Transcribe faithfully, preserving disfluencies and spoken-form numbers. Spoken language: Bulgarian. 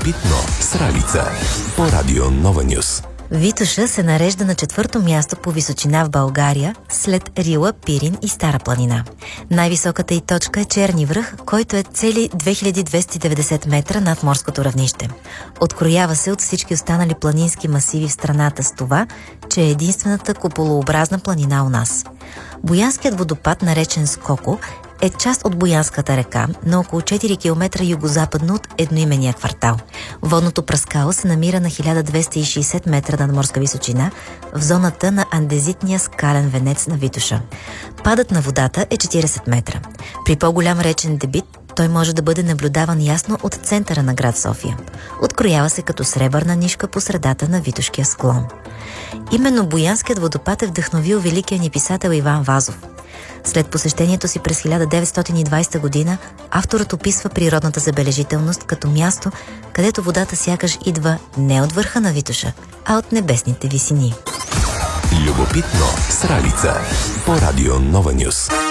Любопитно с Ралица по Радио Нова Нюс. Витоша се нарежда на четвърто място по височина в България, след Рила, Пирин и Стара планина. Най-високата й точка е Черни връх, който е цели две хиляди двеста и деветдесет метра над морското равнище. Откроява се от всички останали планински масиви в страната с това, че е единствената куполообразна планина у нас. Боянският водопад, наречен Скоко, е част от Боянската река, на около четири километра югозападно от едноименния квартал. Водното пръскало се намира на хиляда двеста и шейсет метра над морска височина в зоната на андезитния скален венец на Витоша. Падът на водата е четиридесет метра. При по-голям речен дебит той може да бъде наблюдаван ясно от центъра на град София. Откроява се като сребърна нишка по средата на Витошкия склон. Именно Боянският водопад е вдъхновил великия ни писател Иван Вазов. След посещението си през хиляда деветстотин и двадесета година, авторът описва природната забележителност като място, където водата сякаш идва не от върха на Витоша, а от небесните висини. Любопитно с Ралица по Радио Нова Нюс.